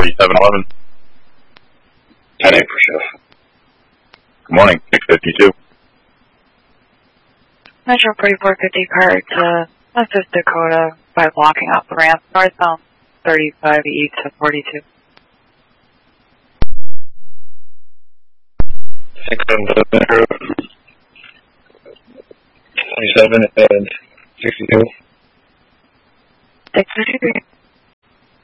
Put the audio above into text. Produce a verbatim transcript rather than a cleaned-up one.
thirty-seven eleven. ten eight for shift. Good morning, six fifty-two. Metro forty-four fifty car to Memphis, Dakota by blocking off the ramp northbound thirty-five E to forty-two. six seven twenty-seven and sixty-two. six fifty-three.